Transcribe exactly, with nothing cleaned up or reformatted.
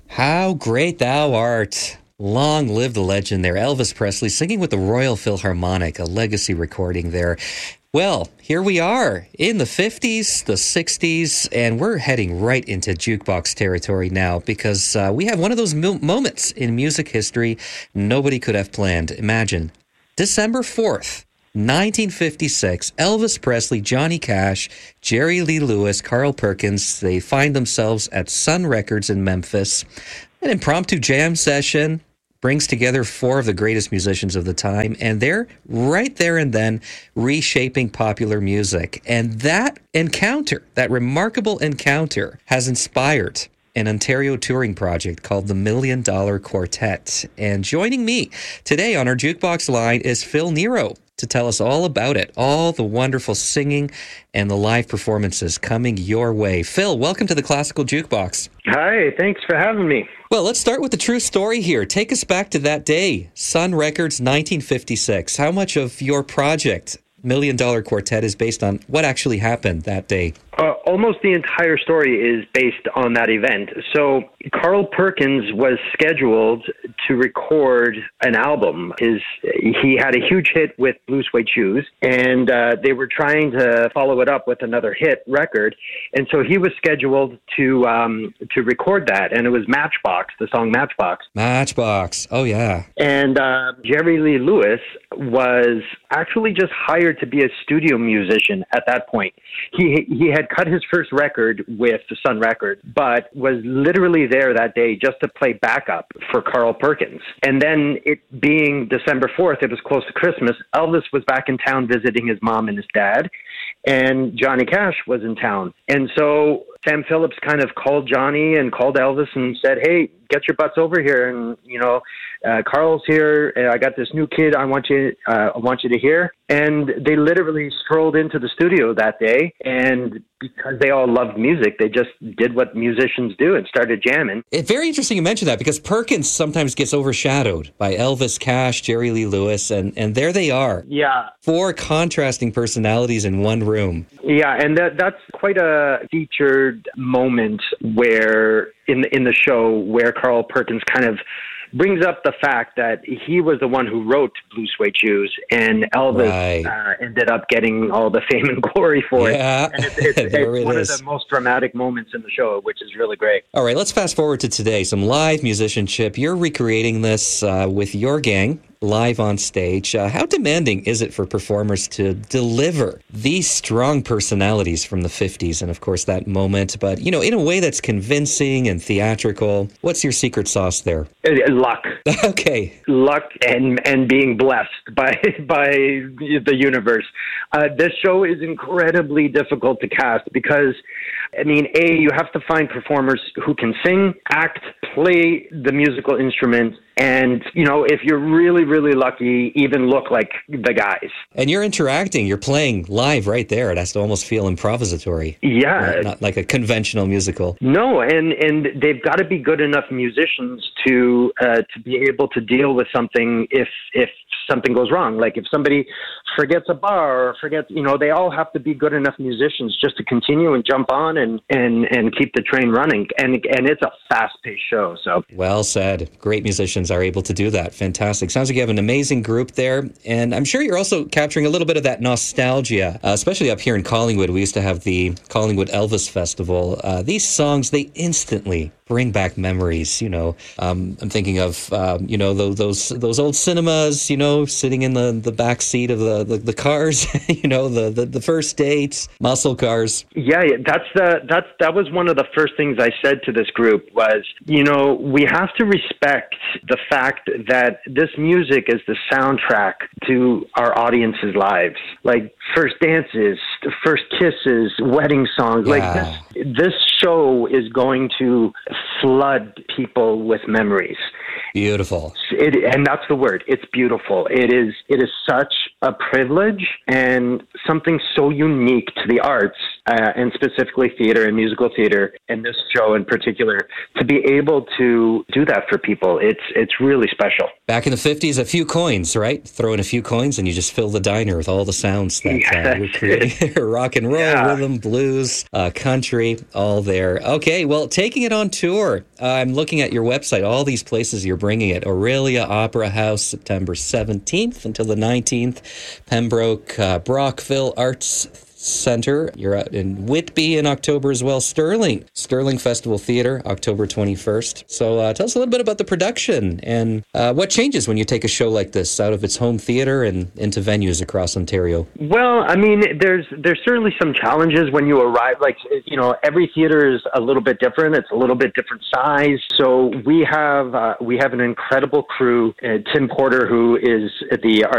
How great thou art. Long live the legend there. Elvis Presley singing with the Royal Philharmonic, a legacy recording there. Well, here we are in the fifties, the sixties, and we're heading right into jukebox territory now because uh, we have one of those mo- moments in music history nobody could have planned. Imagine, December fourth, nineteen fifty-six, Elvis Presley, Johnny Cash, Jerry Lee Lewis, Carl Perkins, they find themselves at Sun Records in Memphis. An impromptu jam session brings together four of the greatest musicians of the time, and they're right there and then reshaping popular music. And that encounter, that remarkable encounter, has inspired an Ontario touring project called the Million Dollar Quartet. And joining me today on our jukebox line is Phil Nero to tell us all about it, all the wonderful singing and the live performances coming your way. Phil, welcome to the Classical Jukebox. Hi, thanks for having me. Well, let's start with the true story here. Take us back to that day, Sun Records, nineteen fifty-six. How much of your project, Million Dollar Quartet, is based on what actually happened that day? Uh, almost the entire story is based on that event. So Carl Perkins was scheduled to record an album. His he had a huge hit with Blue Suede Shoes, and uh, they were trying to follow it up with another hit record. And so he was scheduled to um, to record that, and it was Matchbox, the song Matchbox. Matchbox, oh yeah. And uh, Jerry Lee Lewis was actually just hired to be a studio musician at that point. He he had cut his first record with the Sun Records, but was literally there that day just to play backup for Carl Perkins. And then it being December fourth, it was close to Christmas, Elvis was back in town visiting his mom and his dad, and Johnny Cash was in town. And so Sam Phillips kind of called Johnny and called Elvis and said, hey, get your butts over here. And, you know, uh, Carl's here. And I got this new kid I want you uh, I want you to hear. And they literally strolled into the studio that day. And because they all loved music, they just did what musicians do and started jamming. It's very interesting you mention that because Perkins sometimes gets overshadowed by Elvis, Cash, Jerry Lee Lewis. And, and there they are. Yeah. Four contrasting personalities in one room. Yeah, and that that's quite a featured moment where in the, in the show where Carl Perkins kind of brings up the fact that he was the one who wrote Blue Suede Shoes, and Elvis right. uh, ended up getting all the fame and glory for yeah. it. And it's, it's, it's it one is. of the most dramatic moments in the show, which is really great. All right, let's fast forward to today. Some live musicianship. You're recreating this uh, with your gang live on stage. Uh, how demanding is it for performers to deliver these strong personalities from the fifties and, of course, that moment, but, you know, in a way that's convincing and theatrical? What's your secret sauce there? Luck. Okay. Luck and, and being blessed by, by the universe. Uh, this show is incredibly difficult to cast because, I mean, A, you have to find performers who can sing, act, play the musical instrument, and, you know, if you're really, really lucky, even look like the guys. And you're interacting. You're playing live right there. It has to almost feel improvisatory. Yeah. Right? Not like a conventional musical. No, and, and they've got to be good enough musicians to uh, to be able to deal with something if if something goes wrong. Like if somebody forgets a bar or forgets, you know, they all have to be good enough musicians just to continue and jump on and, and, and keep the train running. And and it's a fast-paced show. So well said. Great musicians are able to do that. Fantastic. Sounds like you have an amazing group there. And I'm sure you're also capturing a little bit of that nostalgia, uh, especially up here in Collingwood. We used to have the Collingwood Elvis Festival. Uh, these songs, they instantly bring back memories. You know, um, I'm thinking of, um, you know, those, those those old cinemas, you know, sitting in the, the back seat of the, the, the cars, you know, the, the, the first dates, muscle cars. Yeah, that's the that's that was one of the first things I said to this group was, you know, we have to respect the fact that this music is the soundtrack to our audience's lives. Like first dances, first kisses, wedding songs. Yeah. Like this, this show is going to flood people with memories. Beautiful. It, and that's the word. It's beautiful. It is it is such a privilege and something so unique to the arts uh, and specifically theater and musical theater, and this show in particular, to be able to do that for people, it's it's really special. Back in the fifties, a few coins, right? Throw in a few coins and you just fill the diner with all the sounds that yeah, uh, you're creating. Rock and roll, yeah. rhythm, blues, uh, country, all there. Okay, well, taking it on tour. Uh, I'm looking at your website, all these places you're bringing it. Aurelia Opera House, September seventeenth until the nineteenth. Pembroke, uh, Brockville Arts Center. You're out in Whitby in October as well. Sterling, Sterling Festival Theatre, October twenty-first. So uh, tell us a little bit about the production and uh, what changes when you take a show like this out of its home theatre and into venues across Ontario. Well, I mean, there's there's certainly some challenges when you arrive. Like, you know, every theater is a little bit different. It's a little bit different size. So we have uh, we have an incredible crew. Uh, Tim Porter, who is the